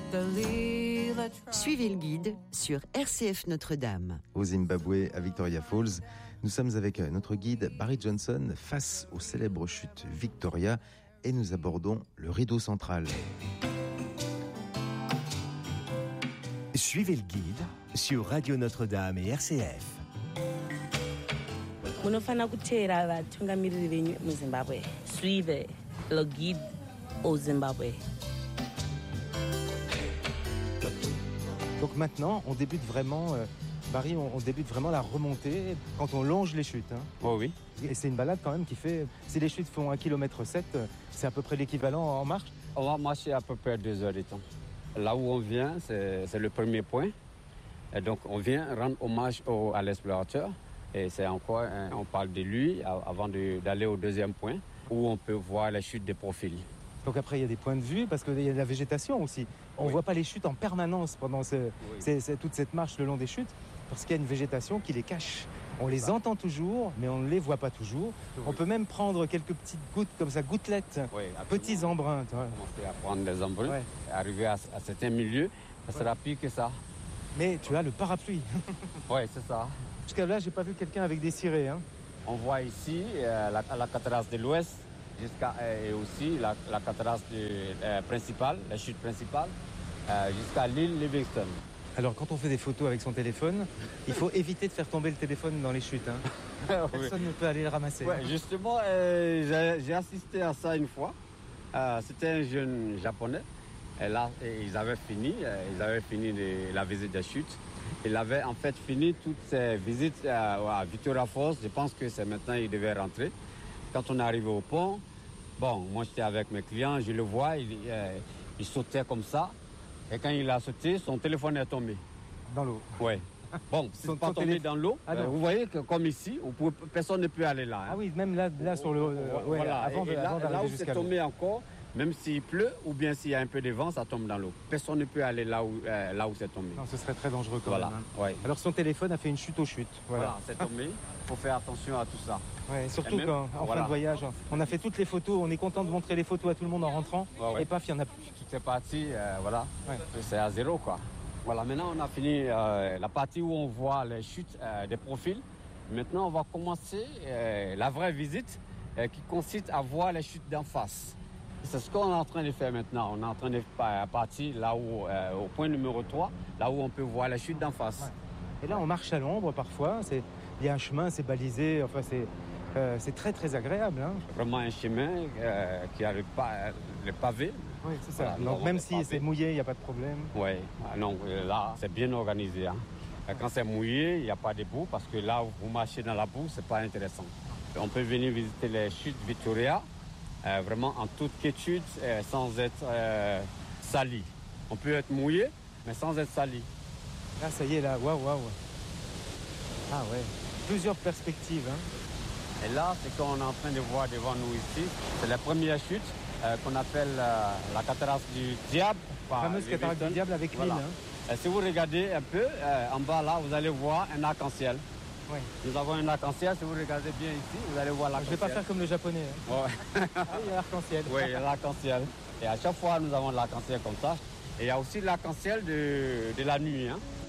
Suivez le guide sur RCF Notre-Dame. Au Zimbabwe, à Victoria Falls, nous sommes avec notre guide Barry Johnson face aux célèbres chutes Victoria et nous abordons le rideau central. Suivez le guide sur Radio Notre-Dame et RCF. Munofana kutera vatungamiriri venyu muZimbabwe. Suivez le guide au Zimbabwe. Donc maintenant, on débute vraiment, Barry, on débute vraiment la remontée quand on longe les chutes. Hein. Oh oui. Et c'est une balade quand même qui fait, si les chutes font 1,7 km, c'est à peu près l'équivalent en marche. On va marcher à peu près 2 heures de temps. Là où on vient, c'est le premier point. Et donc on vient rendre hommage à l'explorateur. Et c'est encore, on parle de lui avant d'aller au deuxième point où on peut voir les chutes de profil. Donc après, il y a des points de vue parce qu'il y a de la végétation aussi. On ne voit pas les chutes en permanence pendant toute cette marche le long des chutes parce qu'il y a une végétation qui les cache. On les entend toujours, mais on ne les voit pas toujours. On peut même prendre quelques petites gouttes comme ça, gouttelettes, petits embruns. Commencer à prendre des embruns, arriver à certains milieux, ça sera pire que ça. Mais tu as le parapluie. Oui, c'est ça. Jusqu'à là, j'ai pas vu quelqu'un avec des cirés. Hein. On voit ici la cataract de l'Ouest, et aussi la cataract principale, la chute principale, jusqu'à l'île Livingston. Alors, quand on fait des photos avec son téléphone, il faut éviter de faire tomber le téléphone dans les chutes. Hein. Personne ne peut aller le ramasser. Ouais, justement, j'ai assisté à ça une fois. C'était un jeune japonais. Et là, ils avaient fini la visite des chutes. Il avait en fait fini toutes ses visites à Victoria Falls. Je pense que c'est maintenant qu'il devait rentrer. Quand on est arrivé au pont, moi j'étais avec mes clients, je le vois, il sautait comme ça. Et quand il a sauté, son téléphone est tombé. Dans l'eau. Oui. Bon, c'est pas tombé dans l'eau. Vous voyez que comme ici, personne ne peut aller là. Hein. Ah oui, même là sur le... voilà. Avant là où c'est tombé encore, même s'il pleut ou bien s'il y a un peu de vent, ça tombe dans l'eau. Personne ne peut aller là où c'est tombé. Non, ce serait très dangereux quand même. Hein. Ouais. Alors son téléphone a fait une chute aux chutes. Voilà, c'est tombé. Il faut faire attention à tout ça. Ouais, surtout quand en fin de voyage, on a fait toutes les photos, on est content de montrer les photos à tout le monde en rentrant. Et paf, il y en a plus. Tout est parti, c'est à zéro quoi. Voilà, maintenant on a fini la partie où on voit les chutes des profils. Maintenant on va commencer la vraie visite qui consiste à voir les chutes d'en face. C'est ce qu'on est en train de faire maintenant. On est en train de partir là où, au point numéro 3, là où on peut voir les chutes d'en face. Ouais. Et là on marche à l'ombre parfois, il y a un chemin, c'est balisé, enfin c'est très très agréable. Hein. Vraiment un chemin qui a le pavé. Oui, c'est ça. Voilà, donc même si c'est mouillé, il n'y a pas de problème. Oui, non, là c'est bien organisé. Hein. Quand c'est mouillé, il n'y a pas de boue parce que là où vous marchez dans la boue, c'est pas intéressant. On peut venir visiter les chutes Victoria, vraiment en toute quiétude, sans être sali. On peut être mouillé, mais sans être sali. Là, ça y est, là, waouh. Ah ouais, plusieurs perspectives. Hein. Et là, ce qu'on est en train de voir devant nous ici, c'est la première chute qu'on appelle la cataracte du diable. La fameuse cataracte du diable avec l'île. Hein. Si vous regardez un peu, en bas là, vous allez voir un arc-en-ciel. Oui. Nous avons un arc-en-ciel, si vous regardez bien ici, vous allez voir l'arc-en-ciel. Je ne vais pas faire comme le japonais. Hein. Ouais. Il y a l'arc-en-ciel. Oui, il y a l'arc-en-ciel. Et à chaque fois, nous avons l'arc-en-ciel comme ça. Et il y a aussi l'arc-en-ciel de la nuit. Hein.